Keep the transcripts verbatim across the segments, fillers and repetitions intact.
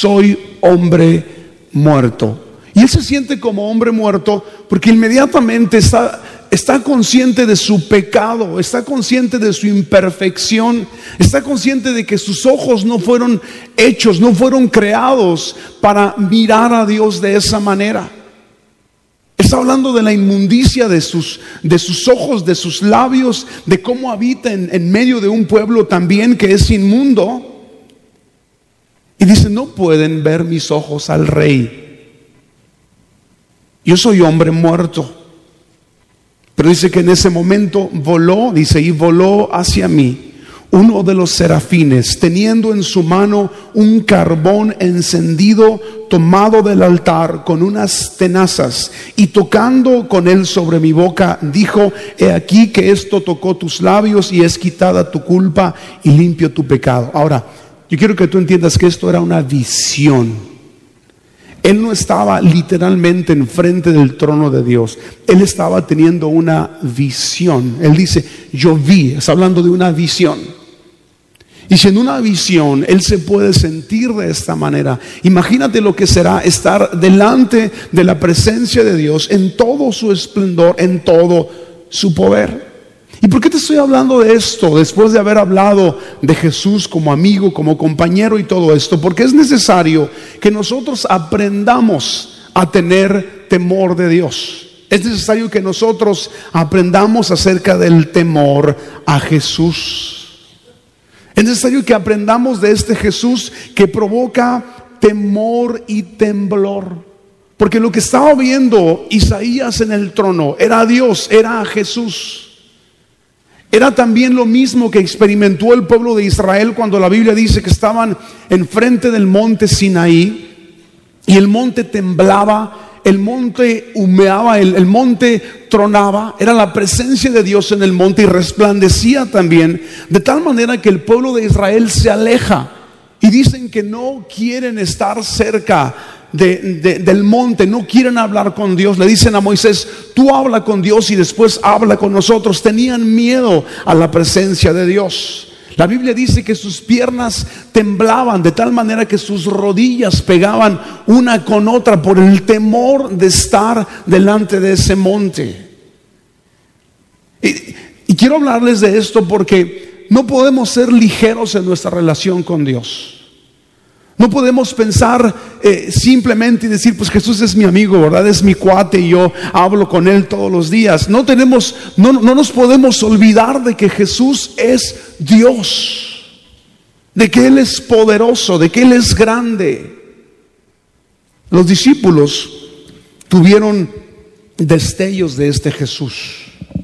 soy hombre muerto. Y él se siente como hombre muerto porque inmediatamente está, está consciente de su pecado, está consciente de su imperfección, está consciente de que sus ojos no fueron hechos, no fueron creados para mirar a Dios de esa manera. Está hablando de la inmundicia de sus, de sus ojos, de sus labios, de cómo habita en, en medio de un pueblo también que es inmundo. Y dice, no pueden ver mis ojos al Rey. Yo soy hombre muerto. Pero dice que en ese momento voló, dice, y voló hacia mí uno de los serafines, teniendo en su mano un carbón encendido tomado del altar con unas tenazas, y tocando con él sobre mi boca, dijo: he aquí que esto tocó tus labios y es quitada tu culpa y limpio tu pecado. Ahora, yo quiero que tú entiendas que esto era una visión. Él no estaba literalmente enfrente del trono de Dios. Él estaba teniendo una visión. Él dice, yo vi, está hablando de una visión. Y si en una visión Él se puede sentir de esta manera, imagínate lo que será estar delante de la presencia de Dios en todo su esplendor, en todo su poder. ¿Y por qué te estoy hablando de esto después de haber hablado de Jesús como amigo, como compañero y todo esto? Porque es necesario que nosotros aprendamos a tener temor de Dios. Es necesario que nosotros aprendamos acerca del temor a Jesús. Es necesario que aprendamos de este Jesús que provoca temor y temblor. Porque lo que estaba viendo Isaías en el trono era a Dios, era a Jesús. Era también lo mismo que experimentó el pueblo de Israel cuando la Biblia dice que estaban enfrente del monte Sinaí y el monte temblaba, el monte humeaba, el, el monte tronaba. Era la presencia de Dios en el monte y resplandecía también, de tal manera que el pueblo de Israel se aleja y dicen que no quieren estar cerca De, de, del monte, no quieren hablar con Dios. Le dicen a Moisés, tú habla con Dios y después habla con nosotros. Tenían miedo a la presencia de Dios. La Biblia dice que sus piernas temblaban de tal manera que sus rodillas pegaban una con otra por el temor de estar delante de ese monte. Y, y quiero hablarles de esto porque no podemos ser ligeros en nuestra relación con Dios. No podemos pensar eh, simplemente y decir, pues Jesús es mi amigo, ¿verdad? Es mi cuate y yo hablo con Él todos los días. No tenemos, no, no nos podemos olvidar de que Jesús es Dios, de que Él es poderoso, de que Él es grande. Los discípulos tuvieron destellos de este Jesús.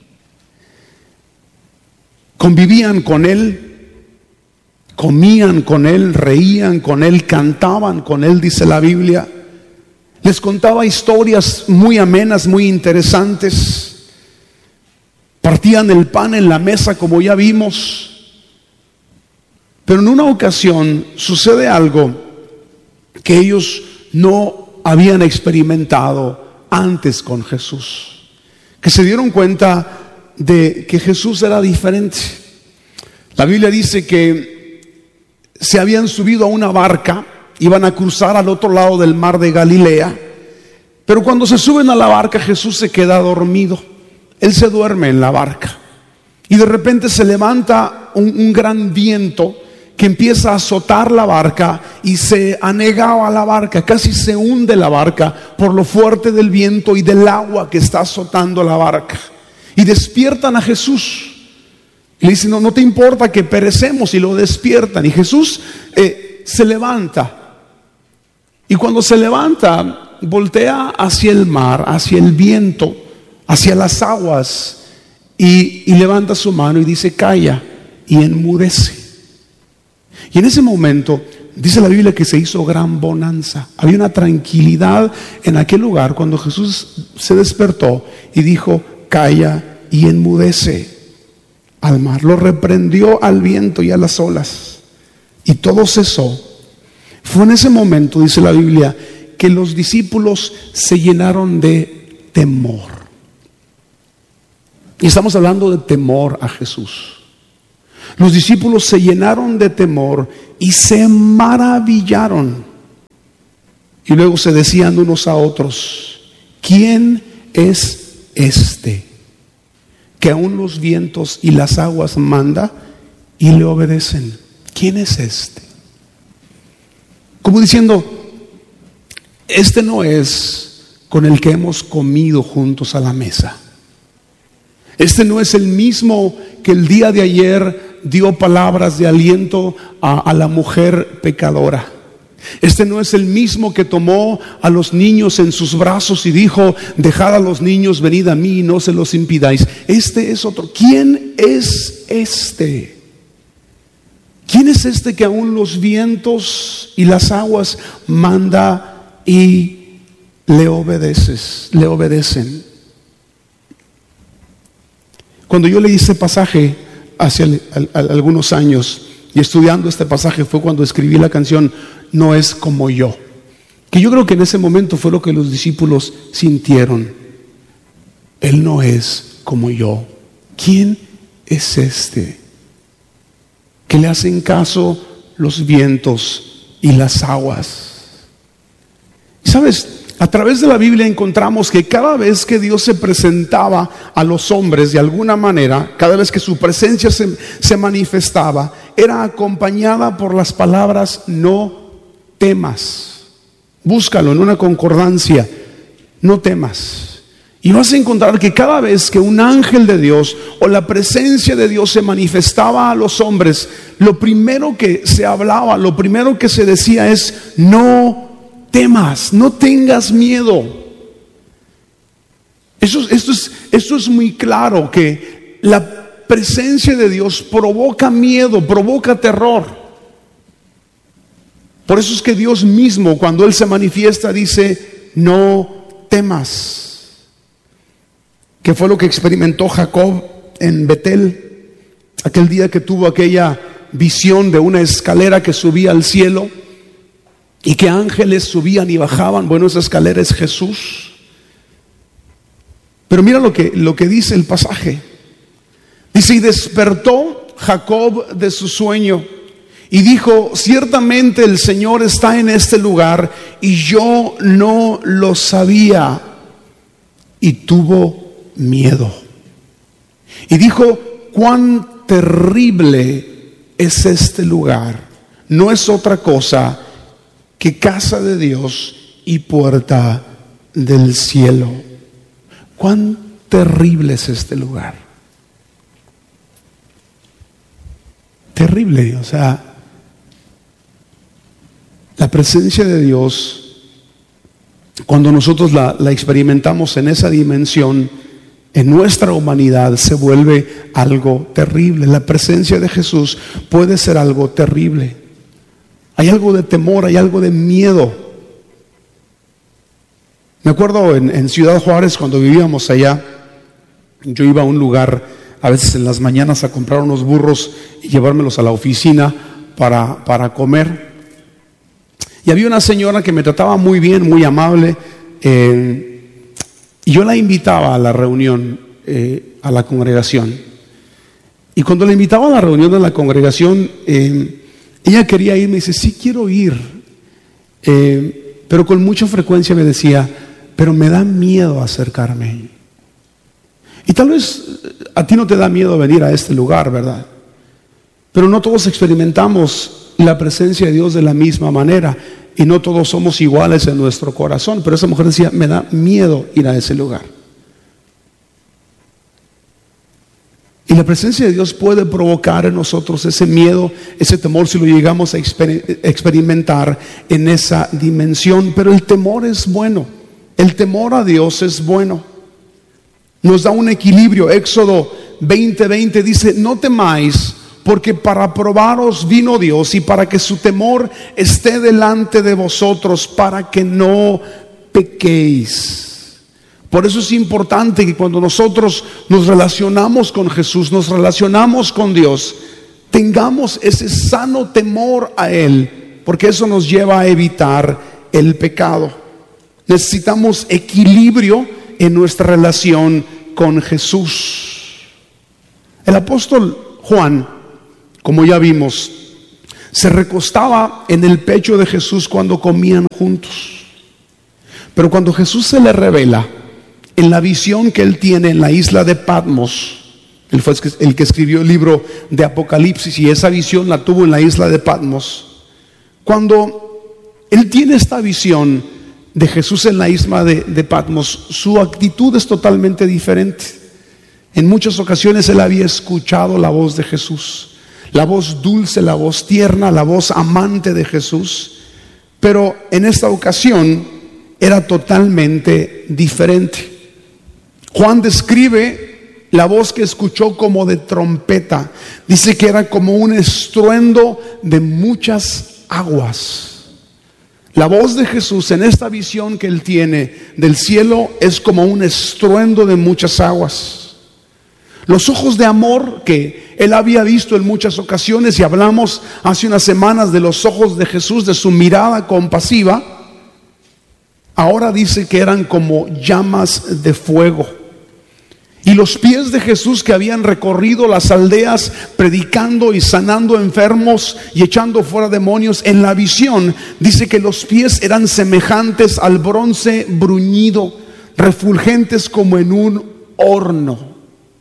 Convivían con Él, comían con Él, reían con Él, cantaban con Él, dice la Biblia. Les contaba historias muy amenas, muy interesantes. Partían el pan en la mesa, como ya vimos. Pero en una ocasión sucede algo que ellos no habían experimentado antes con Jesús, que se dieron cuenta de que Jesús era diferente. La Biblia dice que se habían subido a una barca, iban a cruzar al otro lado del mar de Galilea, pero cuando se suben a la barca, Jesús se queda dormido. Él se duerme en la barca y de repente se levanta un, un gran viento que empieza a azotar la barca y se anegaba la barca, casi se hunde la barca por lo fuerte del viento y del agua que está azotando la barca. Y despiertan a Jesús. Y le dicen, no, no te importa que perecemos, y lo despiertan. Y Jesús eh, se levanta. Y cuando se levanta, voltea hacia el mar, hacia el viento, hacia las aguas. Y, y levanta su mano y dice, calla, y enmudece. Y en ese momento, dice la Biblia que se hizo gran bonanza. Había una tranquilidad en aquel lugar cuando Jesús se despertó y dijo, calla y enmudece al mar. Lo reprendió al viento y a las olas y todo cesó. Fue en ese momento, dice la Biblia, que los discípulos se llenaron de temor. Y estamos hablando de temor a Jesús. Los discípulos se llenaron de temor y se maravillaron Y luego se decían unos a otros: ¿quién es este que aún los vientos y las aguas manda y le obedecen? ¿Quién es este? Como diciendo, este no es con el que hemos comido juntos a la mesa. Este no es el mismo que el día de ayer dio palabras de aliento a, a la mujer pecadora. Este no es el mismo que tomó a los niños en sus brazos y dijo: dejad a los niños, venid a mí y no se los impidáis. Este es otro. ¿Quién es este? ¿Quién es este que aún los vientos y las aguas manda y le obedeces, le obedecen? Cuando yo leí este pasaje hace al, al, algunos años, y estudiando este pasaje, fue cuando escribí la canción No es como yo, que yo creo que en ese momento fue lo que los discípulos sintieron. Él no es como yo. ¿Quién es este que le hacen caso los vientos y las aguas? ¿Sabes? A través de la Biblia encontramos que cada vez que Dios se presentaba a los hombres de alguna manera, cada vez que su presencia se, se manifestaba, era acompañada por las palabras: no temas. Búscalo en una concordancia: no temas. Y vas a encontrar que cada vez que un ángel de Dios o la presencia de Dios se manifestaba a los hombres, lo primero que se hablaba, lo primero que se decía es: no temas, no tengas miedo. Eso, esto, es, esto es muy claro, que la presencia de Dios provoca miedo, provoca terror. Por eso es que Dios mismo, cuando Él se manifiesta, dice: no temas. ¿Qué fue lo que experimentó Jacob en Betel? Aquel día que tuvo aquella visión de una escalera que subía al cielo y que ángeles subían y bajaban. Bueno, esa escalera es Jesús. Pero mira lo que, lo que dice el pasaje. Dice: y despertó Jacob de su sueño y dijo: ciertamente el Señor está en este lugar y yo no lo sabía. Y tuvo miedo. Y dijo: cuán terrible es este lugar. No es otra cosa que casa de Dios y puerta del cielo. Cuán terrible es este lugar. Terrible, o sea, la presencia de Dios, cuando nosotros la, la experimentamos en esa dimensión, en nuestra humanidad se vuelve algo terrible. La presencia de Jesús puede ser algo terrible. Hay algo de temor, hay algo de miedo. Me acuerdo en, en Ciudad Juárez, cuando vivíamos allá, yo iba a un lugar a veces en las mañanas a comprar unos burros y llevármelos a la oficina para, para comer. Y había una señora que me trataba muy bien, muy amable, eh, y yo la invitaba a la reunión, eh, a la congregación. Y cuando la invitaba a la reunión de la congregación, eh, ella quería ir. Me dice: sí quiero ir, eh, pero con mucha frecuencia me decía: pero me da miedo acercarme. Y tal vez a ti no te da miedo venir a este lugar, ¿verdad? Pero no todos experimentamos la presencia de Dios de la misma manera, y no todos somos iguales en nuestro corazón. Pero esa mujer decía: me da miedo ir a ese lugar. Y la presencia de Dios puede provocar en nosotros ese miedo, ese temor, si lo llegamos a exper- experimentar en esa dimensión. Pero el temor es bueno. El temor a Dios es bueno. Nos da un equilibrio. Éxodo veinte veinte dice: no temáis, porque para probaros vino Dios y para que su temor esté delante de vosotros, para que no pequéis. Por eso es importante que cuando nosotros nos relacionamos con Jesús, nos relacionamos con Dios, tengamos ese sano temor a Él, porque eso nos lleva a evitar el pecado. Necesitamos equilibrio en nuestra relación con Jesús. El apóstol Juan, como ya vimos, se recostaba en el pecho de Jesús cuando comían juntos. Pero cuando Jesús se le revela en la visión que él tiene en la isla de Patmos, él fue el que escribió el libro de Apocalipsis y esa visión la tuvo en la isla de Patmos. Cuando él tiene esta visión de Jesús en la isla de, de Patmos, su actitud es totalmente diferente. En muchas ocasiones él había escuchado la voz de Jesús, la voz dulce, la voz tierna, la voz amante de Jesús, pero en esta ocasión era totalmente diferente. Juan describe la voz que escuchó como de trompeta. Dice que era como un estruendo de muchas aguas. La voz de Jesús en esta visión que él tiene del cielo es como un estruendo de muchas aguas. Los ojos de amor que él había visto en muchas ocasiones, y hablamos hace unas semanas de los ojos de Jesús, de su mirada compasiva, ahora dice que eran como llamas de fuego. Y los pies de Jesús, que habían recorrido las aldeas predicando y sanando enfermos y echando fuera demonios, en la visión dice que los pies eran semejantes al bronce bruñido, refulgentes como en un horno.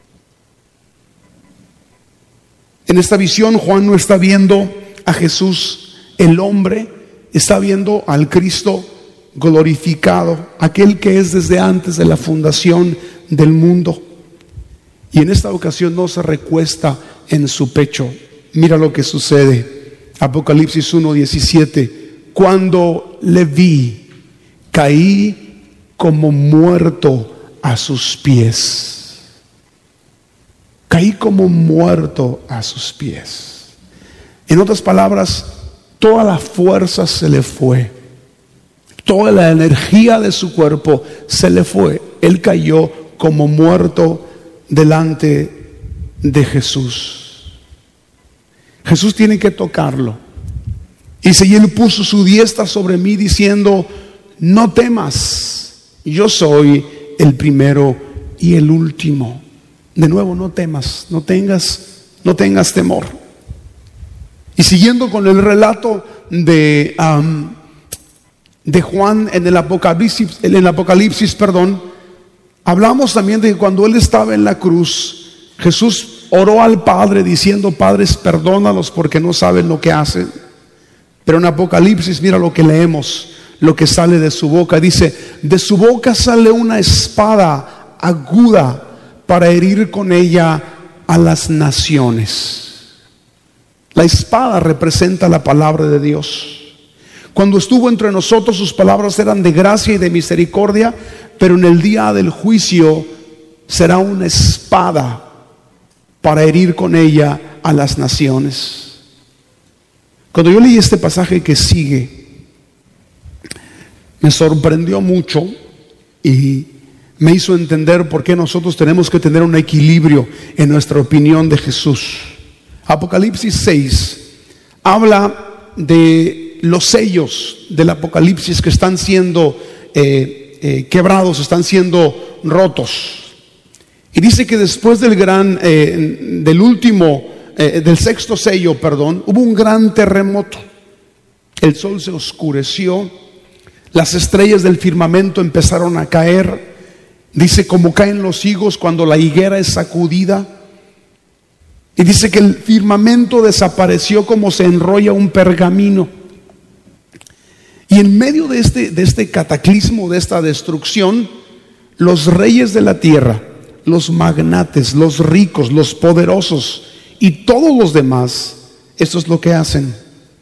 En esta visión Juan no está viendo a Jesús el hombre, está viendo al Cristo glorificado, aquel que es desde antes de la fundación del mundo. Y en esta ocasión no se recuesta en su pecho. Mira lo que sucede. Apocalipsis uno diecisiete. Cuando le vi, caí como muerto a sus pies. Caí como muerto a sus pies. En otras palabras, toda la fuerza se le fue. Toda la energía de su cuerpo se le fue. Él cayó como muerto delante de Jesús. Jesús tiene que tocarlo. Y si él puso su diestra sobre mí diciendo: no temas, yo soy el primero y el último. De nuevo, no temas, no tengas, no tengas temor. Y siguiendo con el relato de, um, de Juan en el Apocalipsis, en el Apocalipsis, perdón, hablamos también de que cuando él estaba en la cruz, Jesús oró al Padre diciendo: Padres, perdónalos porque no saben lo que hacen. Pero en Apocalipsis, mira lo que leemos, lo que sale de su boca. Dice: de su boca sale una espada aguda para herir con ella a las naciones. La espada representa la palabra de Dios. Cuando estuvo entre nosotros, sus palabras eran de gracia y de misericordia, pero en el día del juicio será una espada para herir con ella a las naciones. Cuando yo leí este pasaje que sigue, me sorprendió mucho y me hizo entender por qué nosotros tenemos que tener un equilibrio en nuestra opinión de Jesús. Apocalipsis seis habla de los sellos del Apocalipsis que están siendo eh, eh, quebrados, están siendo rotos. Y dice que después del gran, eh, del último, eh, del sexto sello, perdón, hubo un gran terremoto. El sol se oscureció, las estrellas del firmamento empezaron a caer. Dice como caen los higos cuando la higuera es sacudida. Y dice que el firmamento desapareció como se enrolla un pergamino. Y en medio de este, de este cataclismo, de esta destrucción, los reyes de la tierra, los magnates, los ricos, los poderosos y todos los demás, esto es lo que hacen.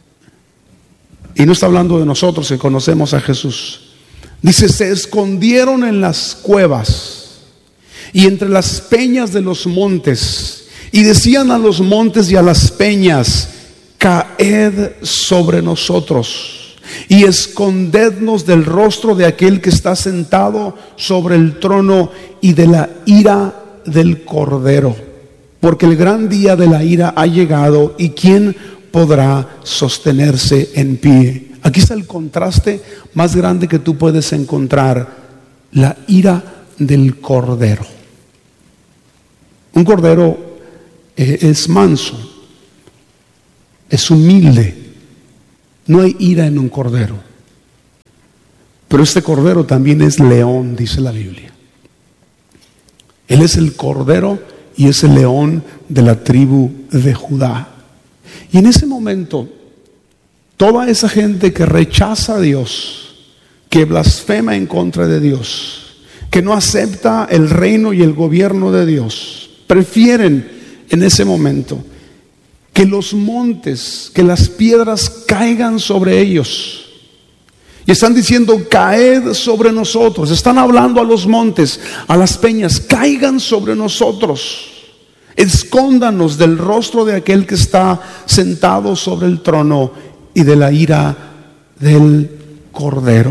Y no está hablando de nosotros que conocemos a Jesús. Dice: se escondieron en las cuevas y entre las peñas de los montes, y decían a los montes y a las peñas: caed sobre nosotros y escondednos del rostro de aquel que está sentado sobre el trono y de la ira del Cordero, porque el gran día de la ira ha llegado, y quién podrá sostenerse en pie. Aquí está el contraste más grande que tú puedes encontrar: la ira del Cordero. Un cordero eh, es manso, es humilde. No hay ira en un cordero. Pero este cordero también es león, dice la Biblia. Él es el cordero y es el león de la tribu de Judá. Y en ese momento, toda esa gente que rechaza a Dios, que blasfema en contra de Dios, que no acepta el reino y el gobierno de Dios, prefieren en ese momento que los montes, que las piedras caigan sobre ellos. Y están diciendo: caed sobre nosotros. Están hablando a los montes, a las peñas: caigan sobre nosotros. Escóndanos del rostro de aquel que está sentado sobre el trono y de la ira del Cordero.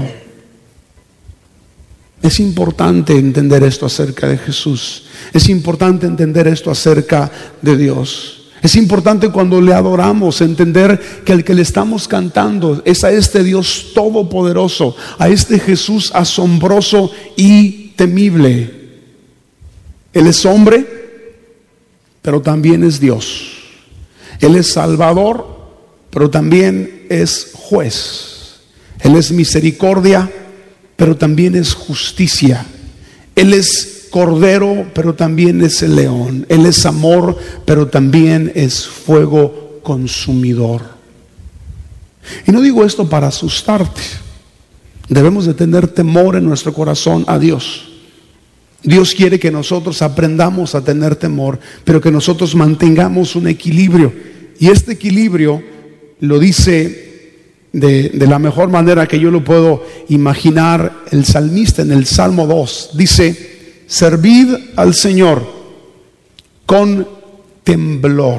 Es importante entender esto acerca de Jesús. Es importante entender esto acerca de Dios. Es importante cuando le adoramos entender que el que le estamos cantando es a este Dios todopoderoso, a este Jesús asombroso y temible. Él es hombre, pero también es Dios. Él es Salvador, pero también es juez. Él es misericordia, pero también es justicia. Él es Cordero, pero también es el león. Él es amor, pero también es fuego consumidor. Y no digo esto para asustarte. Debemos de tener temor en nuestro corazón a Dios. Dios quiere que nosotros aprendamos a tener temor, pero que nosotros mantengamos un equilibrio. Y este equilibrio lo dice de, de la mejor manera que yo lo puedo imaginar el salmista en el Salmo dos. Dice: servid al Señor con temblor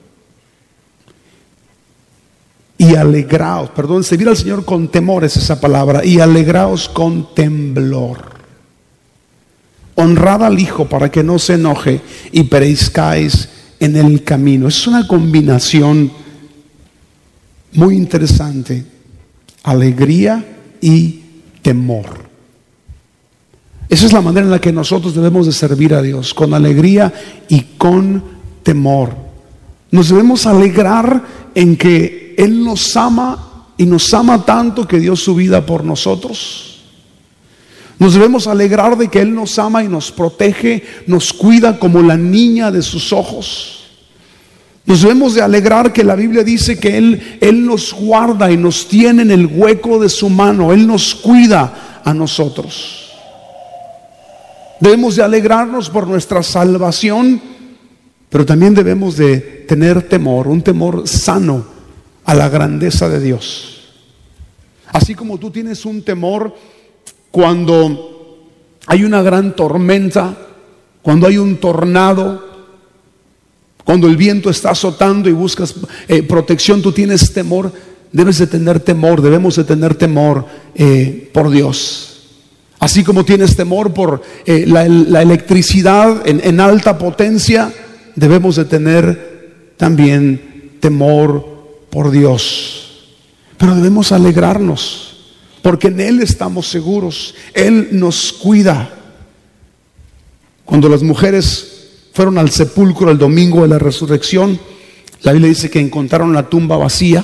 y alegraos, perdón, servir al Señor con temor es esa palabra, y alegraos con temblor. Honrad al Hijo para que no se enoje y perezcáis en el camino. Es una combinación muy interesante: alegría y temor. Esa es la manera en la que nosotros debemos de servir a Dios, con alegría y con temor. Nos debemos alegrar en que Él nos ama y nos ama tanto que dio su vida por nosotros. Nos debemos alegrar de que Él nos ama y nos protege, nos cuida como la niña de sus ojos. Nos debemos de alegrar que la Biblia dice que Él, Él nos guarda y nos tiene en el hueco de su mano. Él nos cuida a nosotros. Debemos de alegrarnos por nuestra salvación, pero también debemos de tener temor, un temor sano a la grandeza de Dios. Así como tú tienes un temor cuando hay una gran tormenta, cuando hay un tornado, cuando el viento está azotando y buscas eh, protección, tú tienes temor. Debes de tener temor, debemos de tener temor eh, por Dios. Así como tienes temor por eh, la, la electricidad en, en alta potencia, debemos de tener también temor por Dios. Pero debemos alegrarnos, porque en Él estamos seguros. Él nos cuida. Cuando las mujeres fueron al sepulcro el domingo de la resurrección, la Biblia dice que encontraron la tumba vacía.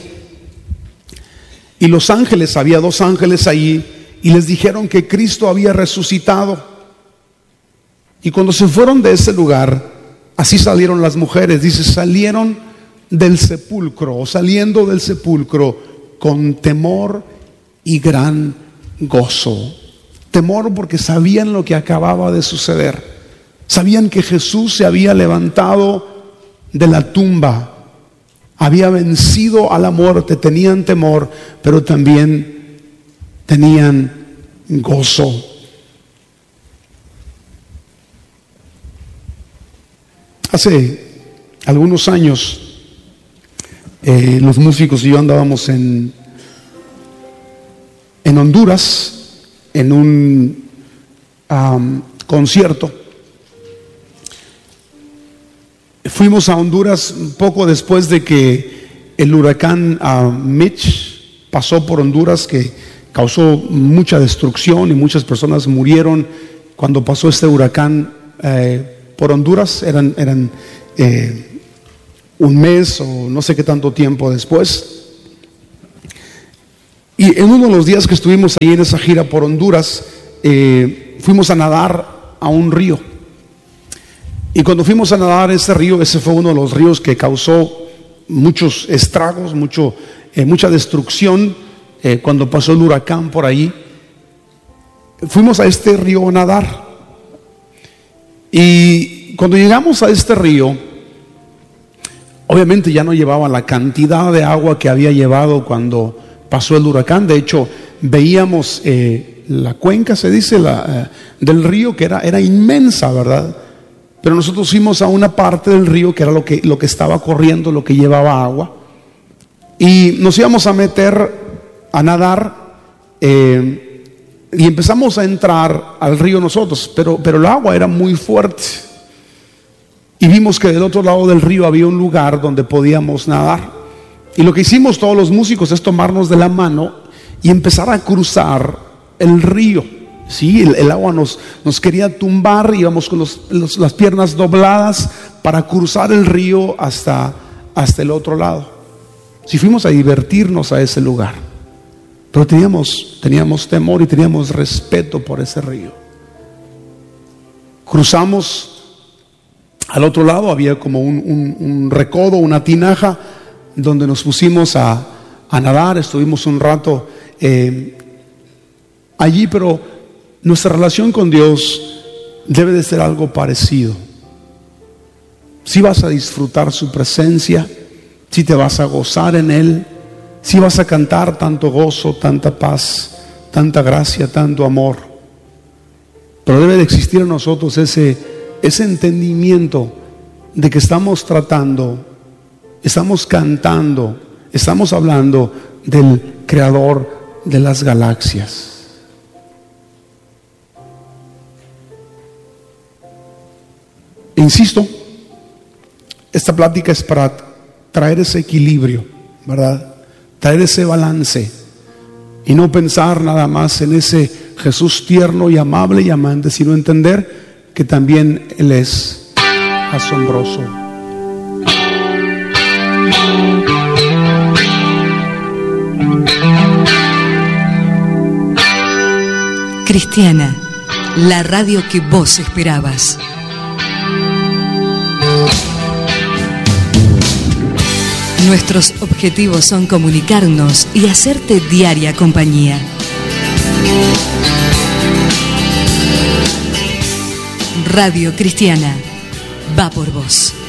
Y los ángeles, había dos ángeles allí, y les dijeron que Cristo había resucitado. Y cuando se fueron de ese lugar, así salieron las mujeres. Dice, salieron del sepulcro, o saliendo del sepulcro, con temor y gran gozo. Temor porque sabían lo que acababa de suceder. Sabían que Jesús se había levantado de la tumba, había vencido a la muerte. Tenían temor, pero también tenían gozo. Hace algunos años, eh, los músicos y yo andábamos en, en Honduras, en un um, concierto. Fuimos a Honduras poco después de que el huracán uh, Mitch pasó por Honduras, que causó mucha destrucción y muchas personas murieron cuando pasó este huracán eh, por Honduras. Eran, eran eh, un mes o no sé qué tanto tiempo después. Y en uno de los días que estuvimos ahí en esa gira por Honduras, eh, fuimos a nadar a un río. Y cuando fuimos a nadar a ese río, ese fue uno de los ríos que causó muchos estragos, mucho, eh, mucha destrucción eh, cuando pasó el huracán por ahí. Fuimos a este río a nadar. Y cuando llegamos a este río, obviamente ya no llevaba la cantidad de agua que había llevado cuando pasó el huracán. De hecho, veíamos eh, la cuenca, se dice, la, eh, del río, que era, era inmensa, ¿verdad? Pero nosotros fuimos a una parte del río que era lo que, lo que estaba corriendo, lo que llevaba agua. Y nos íbamos a meter a nadar eh, y empezamos a entrar al río nosotros, pero, pero el agua era muy fuerte. Y vimos que del otro lado del río había un lugar donde podíamos nadar. Y lo que hicimos todos los músicos es tomarnos de la mano y empezar a cruzar el río. Sí, el, el agua nos, nos quería tumbar, íbamos con los, los, las piernas dobladas para cruzar el río hasta, hasta el otro lado. Sí, fuimos a divertirnos a ese lugar, pero teníamos, teníamos temor y teníamos respeto por ese río. Cruzamos al otro lado, había como un, un, un recodo, una tinaja, donde nos pusimos a, a nadar. Estuvimos un rato eh, allí, pero nuestra relación con Dios debe de ser algo parecido. Si vas a disfrutar su presencia, si te vas a gozar en Él, si vas a cantar tanto gozo, tanta paz, tanta gracia, tanto amor. Pero debe de existir en nosotros ese, ese entendimiento de que estamos tratando, estamos cantando, estamos hablando del Creador de las galaxias. Insisto, esta plática es para traer ese equilibrio, ¿verdad? Traer ese balance y no pensar nada más en ese Jesús tierno y amable y amante, sino entender que también Él es asombroso. Cristiana, la radio que vos esperabas. Nuestros objetivos son comunicarnos y hacerte diaria compañía. Radio Cristiana, va por vos.